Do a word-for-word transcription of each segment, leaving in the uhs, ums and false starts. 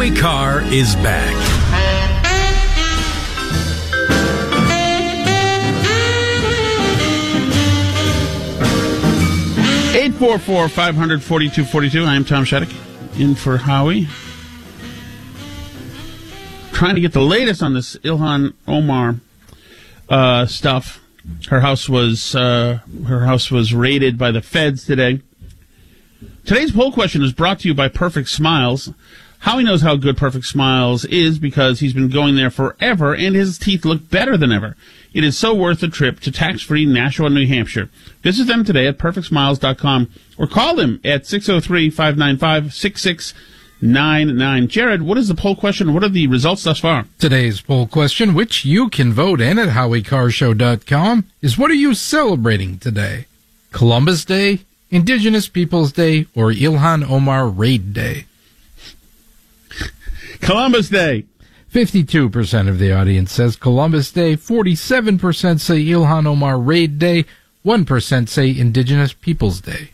Howie Carr is back. eight four four, five hundred, forty-two forty-two. I am Tom Shattuck, in for Howie. Trying to get the latest on this Ilhan Omar uh, stuff. Her house was uh, her house was raided by the feds today. Today's poll question is brought to you by Perfect Smiles. Howie knows how good Perfect Smiles is because he's been going there forever, and his teeth look better than ever. It is so worth the trip to tax-free Nashua, New Hampshire. Visit them today at perfect smiles dot com or call them at six oh three, five nine five, six six nine nine. Jared, what is the poll question? What are the results thus far? Today's poll question, which you can vote in at howie carr show dot com, is what are you celebrating today? Columbus Day, Indigenous Peoples Day, or Ilhan Omar Raid Day? Columbus Day. fifty-two percent of the audience says Columbus Day, forty-seven percent say Ilhan Omar Raid Day, one percent say Indigenous Peoples Day.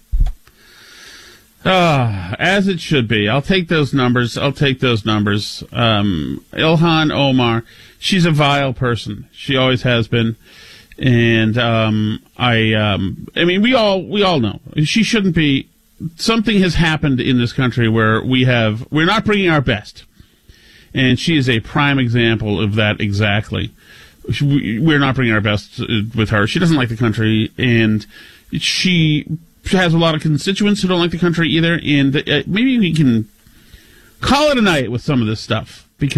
Ah, as it should be. I'll take those numbers. I'll take those numbers. Um, Ilhan Omar, she's a vile person. She always has been. And um, I, um, I mean, we all we all know she shouldn't be. Something has happened in this country where we have we're not bringing our best, and she is a prime example of that. Exactly, we're not bringing our best with her. She doesn't like the country, and she has a lot of constituents who don't like the country either. And uh, maybe we can call it a night with some of this stuff.